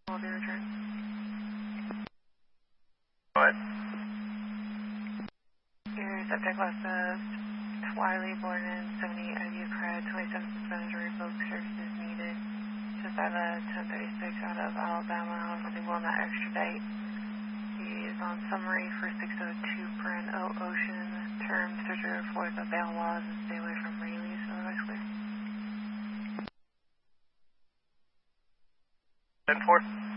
will be returned. Go ahead. Your subject list is Wiley, born in 78, ID cred, 27 suspended or revoked services needed. Just out of 1036 out of Alabama, however they will not extradite. He is on summary for 602 per an ocean term, searcher for the bail laws and stay away from release, otherwise clear. 10-4.